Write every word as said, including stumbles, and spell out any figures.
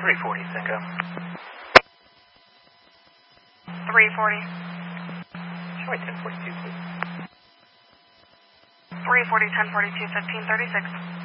three forty, Cinco. three forty. Show me ten forty-two, please. three forty, ten forty-two, fifteen thirty-six.